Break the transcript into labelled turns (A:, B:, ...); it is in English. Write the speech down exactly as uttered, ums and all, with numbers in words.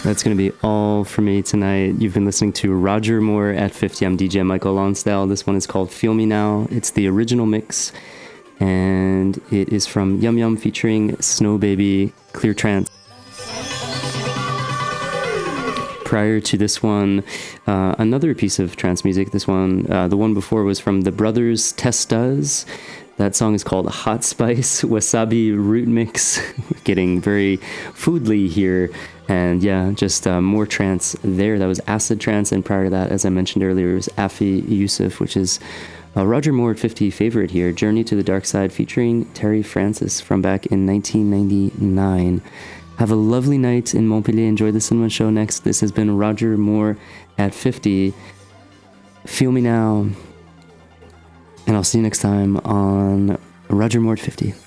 A: That's going to be all for me tonight. You've been listening to Roger Moore at fifty. I'm D J Michael Lonsdale. This one is called Feel Me Now. It's the original mix, and it is from Yum Yum featuring Snow Baby, Clear Trance. Prior to this one, uh, another piece of trance music. This one, uh, the one before was from the Brothers Testas. That song is called Hot Spice Wasabi Root Mix. Getting very foodly here. And yeah, just uh, more trance there. That was Acid Trance. And prior to that, as I mentioned earlier, it was Afi Yusuf, which is a Roger Moore at fifty favorite here. Journey to the Dark Side featuring Terry Francis from back in nineteen ninety-nine. Have a lovely night in Montpellier. Enjoy the Cinema Show next. This has been Roger Moore at fifty. Feel Me Now. And I'll see you next time on Roger Moore at fifty.